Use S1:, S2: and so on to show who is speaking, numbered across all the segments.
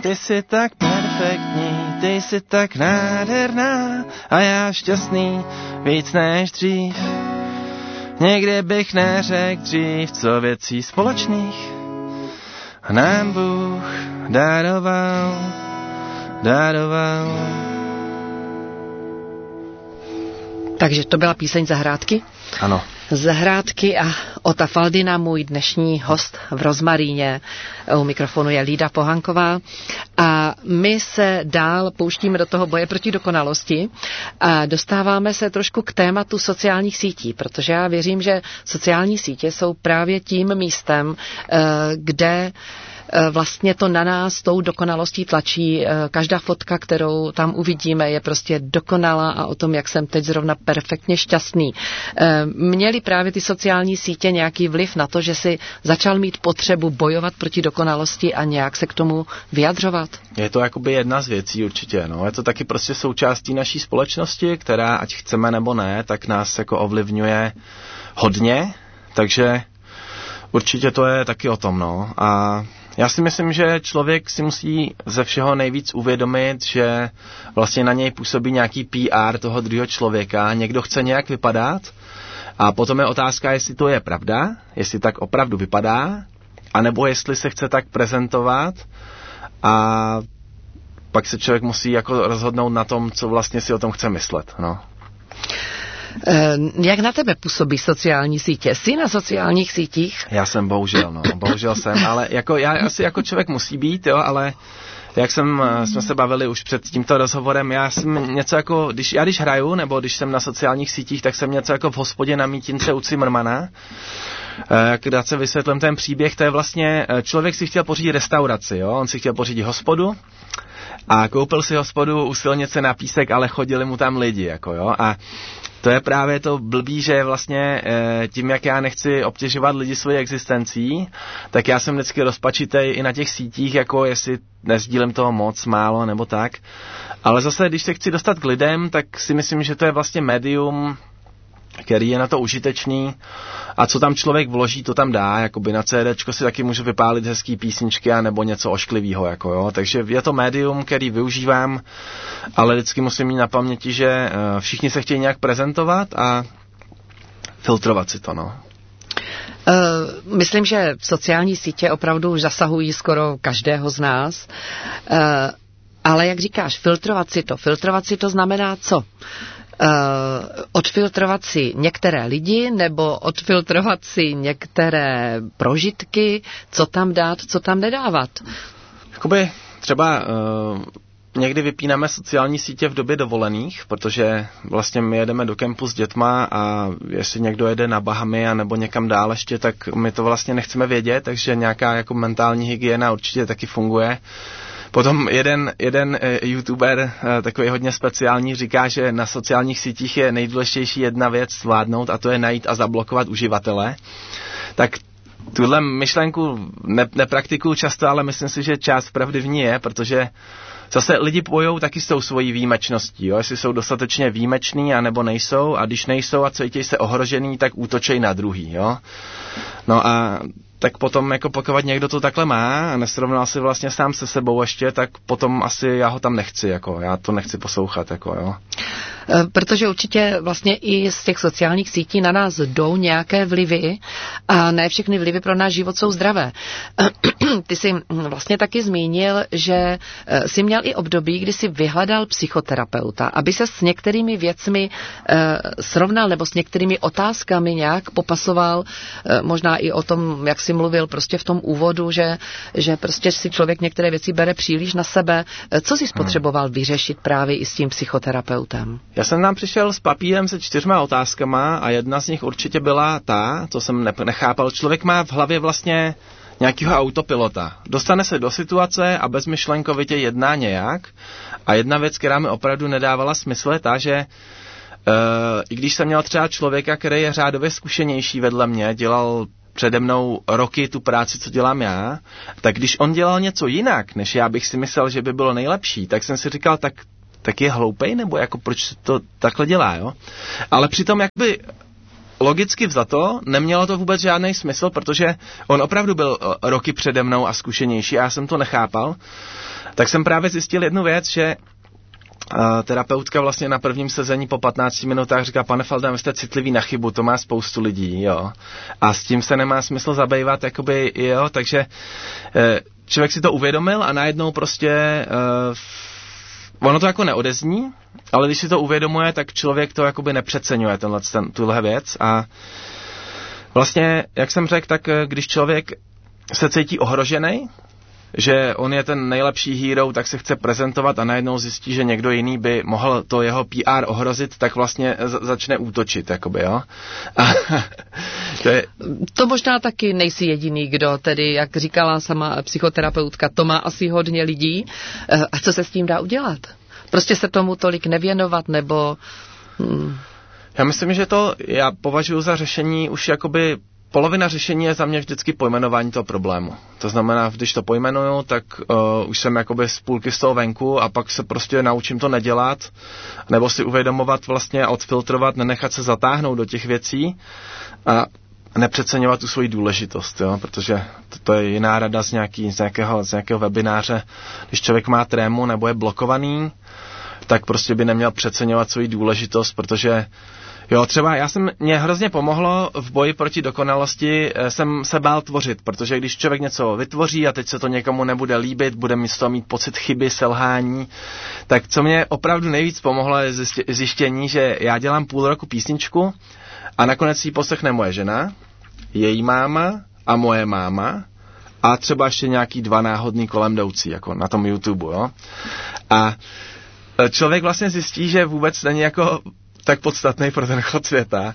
S1: ty jsi tak perfektní, ty jsi tak nádherná a já šťastný víc než dřív. Někdy bych neřekl dřív, co věcí společných nám Bůh daroval.
S2: Takže to byla píseň Zahrádky?
S1: Ano.
S2: Zahrádky a Ota Faldina, můj dnešní host v Rozmaríně. U mikrofonu je Lída Pohanková a my se dál pouštíme do toho boje proti dokonalosti a dostáváme se trošku k tématu sociálních sítí, protože já věřím, že sociální sítě jsou právě tím místem, kde vlastně to na nás tou dokonalostí tlačí. Každá fotka, kterou tam uvidíme, je prostě dokonalá a o tom, jak jsem teď zrovna perfektně šťastný. Měly právě ty sociální sítě nějaký vliv na to, že si začal mít potřebu bojovat proti dokonalosti a nějak se k tomu vyjadřovat?
S1: Je to jakoby jedna z věcí určitě. No. Je to taky prostě součástí naší společnosti, která, ať chceme nebo ne, tak nás jako ovlivňuje hodně, takže určitě to je taky o tom. No. A já si myslím, že člověk si musí ze všeho nejvíc uvědomit, že vlastně na něj působí nějaký PR toho druhého člověka, někdo chce nějak vypadat a potom je otázka, jestli to je pravda, jestli tak opravdu vypadá, anebo jestli se chce tak prezentovat a pak se člověk musí jako rozhodnout na tom, co vlastně si o tom chce myslet. No.
S2: Jak na tebe působí sociální sítě? Jsi na sociálních sítích?
S1: Já jsem bohužel jsem, ale jako já asi jako člověk musí být, jo, ale jak jsme se bavili už před tímto rozhovorem, já jsem něco jako, když hraju, nebo když jsem na sociálních sítích, tak jsem něco jako v hospodě na Mítince u Cimrmana. Jak se vysvětlím ten příběh, to je vlastně, člověk si chtěl pořídit restauraci, jo, on si chtěl pořídit hospodu a koupil si hospodu u silnice na Písek, ale chodili mu tam lidi, jako jo, a to je právě to blbý, že vlastně tím, jak já nechci obtěžovat lidi svojí existencí, tak já jsem vždycky rozpačitej i na těch sítích, jako jestli nesdílím toho moc, málo nebo tak. Ale zase, když se chci dostat k lidem, tak si myslím, že to je vlastně médium, který je na to užitečný a co tam člověk vloží, to tam dá, jakoby na CDčko si taky můžu vypálit hezký písničky a nebo něco ošklivýho, jako jo, takže je to médium, který využívám, ale vždycky musím mít na paměti, že všichni se chtějí nějak prezentovat a filtrovat si to, no.
S2: Myslím, že sociální sítě opravdu už zasahují skoro každého z nás, ale jak říkáš, filtrovat si to znamená co? Odfiltrovat si některé lidi nebo odfiltrovat si některé prožitky, co tam dát, co tam nedávat?
S1: Jakoby třeba někdy vypínáme sociální sítě v době dovolených, protože vlastně my jedeme do kempu s dětma a jestli někdo jede na Bahamy a nebo někam dál ještě, tak my to vlastně nechceme vědět, takže nějaká jako mentální hygiena určitě taky funguje. Potom jeden youtuber, takový hodně speciální, říká, že na sociálních sítích je nejdůležitější jedna věc zvládnout a to je najít a zablokovat uživatele. Tak tuhle myšlenku nepraktikuju často, ale myslím si, že část pravdy v ní je, protože zase lidi pojou taky s tou svojí výjimečností, jo? Jestli jsou dostatečně výjimeční a nebo nejsou a když nejsou a cítějí se ohrožený, tak útočej na druhý, jo. No a tak potom, jako pokud někdo to takhle má a nesrovnal si vlastně sám se sebou ještě, tak potom asi já ho tam nechci, jako já to nechci poslouchat, jako jo.
S2: Protože určitě vlastně i z těch sociálních sítí na nás jdou nějaké vlivy a ne všechny vlivy pro náš život jsou zdravé. Ty jsi vlastně taky zmínil, že jsi měl i období, kdy jsi vyhledal psychoterapeuta, aby se s některými věcmi srovnal nebo s některými otázkami nějak popasoval, možná i o tom, jak jsi mluvil prostě v tom úvodu, že prostě si člověk některé věci bere příliš na sebe. Co jsi spotřeboval vyřešit právě i s tím psychoterapeutem?
S1: Já jsem tam přišel s papírem se 4 otázkama a jedna z nich určitě byla ta, co jsem nechápal. Člověk má v hlavě vlastně nějakého autopilota. Dostane se do situace a bezmyšlenkovitě jedná nějak. A jedna věc, která mi opravdu nedávala smysl, je ta, že i když jsem měl třeba člověka, který je řádově zkušenější vedle mě, dělal přede mnou roky tu práci, co dělám já, tak když on dělal něco jinak, než já bych si myslel, že by bylo nejlepší, tak jsem si říkal, tak je hloupej, nebo jako proč to takhle dělá, jo? Ale přitom jakoby logicky vzato nemělo to vůbec žádný smysl, protože on opravdu byl roky přede mnou a zkušenější a já jsem to nechápal. Tak jsem právě zjistil jednu věc, že terapeutka vlastně na prvním sezení po 15 minutách říká, pane Faldén, vy jste citlivý na chybu, to má spoustu lidí, jo. A s tím se nemá smysl zabývat, jakoby, jo, takže člověk si to uvědomil a najednou prostě ono to jako neodezní, ale když si to uvědomuje, tak člověk to jakoby nepřeceňuje, tuhle věc. A vlastně, jak jsem řekl, tak když člověk se cítí ohrožený, že on je ten nejlepší hero, tak se chce prezentovat a najednou zjistí, že někdo jiný by mohl to jeho PR ohrozit, tak vlastně začne útočit, jakoby, jo. A
S2: to možná taky nejsi jediný, kdo tedy, jak říkala sama psychoterapeutka, to má asi hodně lidí. A co se s tím dá udělat? Prostě se tomu tolik nevěnovat, nebo...
S1: Já myslím, že já považuji za řešení už jakoby polovina řešení je za mě vždycky pojmenování toho problému. To znamená, když to pojmenuju, tak už jsem jakoby z půlky z toho venku a pak se prostě naučím to nedělat, nebo si uvědomovat vlastně a odfiltrovat, nenechat se zatáhnout do těch věcí a nepřeceňovat tu svoji důležitost, jo? Protože to je jiná rada z nějakého webináře. Když člověk má trému nebo je blokovaný, tak prostě by neměl přeceňovat svoji důležitost, protože jo, třeba mě hrozně pomohlo v boji proti dokonalosti, jsem se bál tvořit, protože když člověk něco vytvoří a teď se to někomu nebude líbit, bude mi z toho mít pocit chyby, selhání, tak co mě opravdu nejvíc pomohlo je zjištění, že já dělám půl roku písničku a nakonec ji poslechne moje žena, její máma a moje máma a třeba ještě nějaký 2 náhodný kolem jdoucí, jako na tom YouTube, jo. A člověk vlastně zjistí, že vůbec není jako tak podstatný pro ten chod světa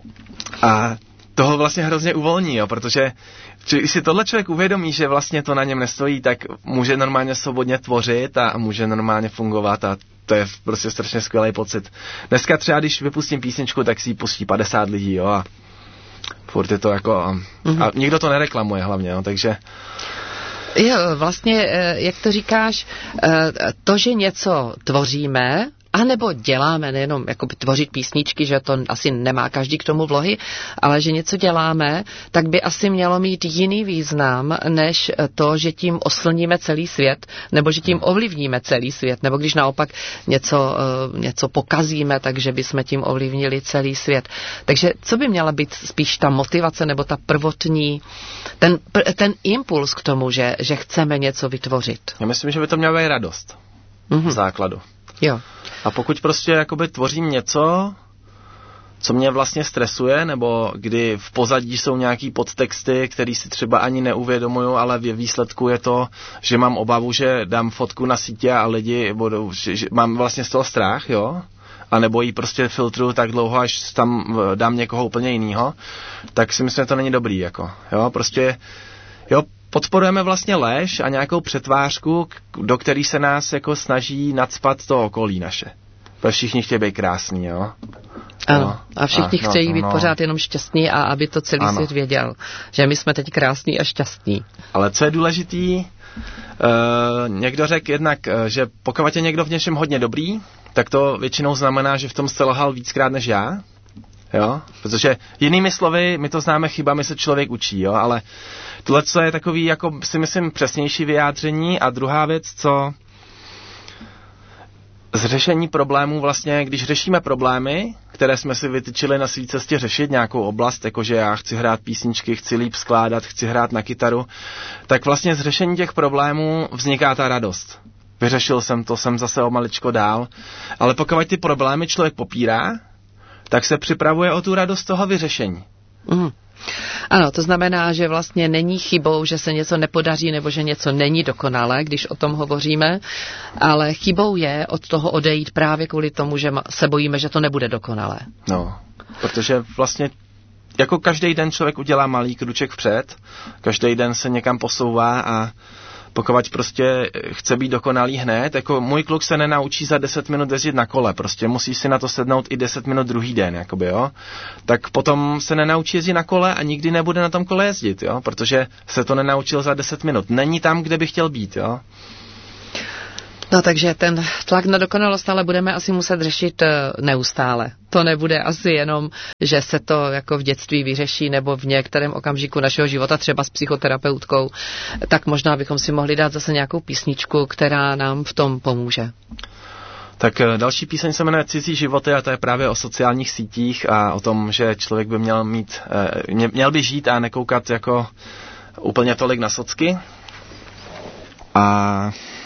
S1: a toho vlastně hrozně uvolní, jo, protože když si tohle člověk uvědomí, že vlastně to na něm nestojí, tak může normálně svobodně tvořit a může normálně fungovat a to je prostě strašně skvělý pocit. Dneska třeba, když vypustím písničku, tak si ji pustí 50 lidí, jo, a furt je to jako a nikdo to nereklamuje hlavně, jo, takže
S2: jo, vlastně, jak to říkáš, to, že něco tvoříme, a nebo děláme, nejenom jako tvořit písničky, že to asi nemá každý k tomu vlohy, ale že něco děláme, tak by asi mělo mít jiný význam, než to, že tím oslníme celý svět, nebo že tím ovlivníme celý svět, nebo když naopak něco pokazíme, takže bychom tím ovlivnili celý svět. Takže co by měla být spíš ta motivace, nebo ta prvotní, ten impuls k tomu, že chceme něco vytvořit?
S1: Já myslím, že by to měla být radost v základu.
S2: Jo.
S1: A pokud prostě jakoby tvořím něco, co mě vlastně stresuje, nebo kdy v pozadí jsou nějaký podtexty, který si třeba ani neuvědomuju, ale v výsledku je to, že mám obavu, že dám fotku na sítě a lidi budou, že mám vlastně z toho strach, jo, a nebo ji prostě filtruju tak dlouho, až tam dám někoho úplně jinýho, tak si myslím, že to není dobrý, jako, jo, prostě, jo, podporujeme vlastně lež a nějakou přetvářku, do který se nás jako snaží nacpat to okolí naše. Protože všichni chtějí být krásný, jo?
S2: Ano, a všichni chtějí být pořád jenom šťastní a aby to celý svět věděl, že my jsme teď krásní a šťastní.
S1: Ale co je důležitý, někdo řekl jednak, že pokud je někdo v něčem hodně dobrý, tak to většinou znamená, že v tom selhal víckrát než já. Jo? Protože jinými slovy, my to známe chybami se člověk učí, jo? Ale tohle je takový, jako si myslím, přesnější vyjádření. A druhá věc, co z řešení problémů vlastně, když řešíme problémy, které jsme si vytyčili na své cestě řešit, nějakou oblast, jakože já chci hrát písničky, chci líp skládat, chci hrát na kytaru, tak vlastně z řešení těch problémů vzniká ta radost. Vyřešil jsem to, jsem zase o maličko dál, ale pokud ty problémy člověk popírá, tak se připravuje o tu radost toho vyřešení.
S2: Ano, to znamená, že vlastně není chybou, že se něco nepodaří nebo že něco není dokonalé, když o tom hovoříme, ale chybou je od toho odejít právě kvůli tomu, že se bojíme, že to nebude dokonalé.
S1: No, protože vlastně jako každý den člověk udělá malý kruček vpřed, každý den se někam posouvá a pokud prostě chce být dokonalý hned, jako můj kluk se nenaučí za 10 minut jezdit na kole, prostě musí si na to sednout i 10 minut druhý den, jakoby, jo. Tak potom se nenaučí jezdit na kole a nikdy nebude na tom kole jezdit, jo, protože se to nenaučil za 10 minut. Není tam, kde by chtěl být, jo.
S2: No takže ten tlak na dokonalost ale budeme asi muset řešit neustále. to nebude asi jenom, že se to jako v dětství vyřeší nebo v některém okamžiku našeho života třeba s psychoterapeutkou, tak možná bychom si mohli dát zase nějakou písničku, která nám v tom pomůže.
S1: Tak další píseň se jmenuje Cizí životy a to je právě o sociálních sítích a o tom, že člověk by měl by žít a nekoukat jako úplně tolik na socky. A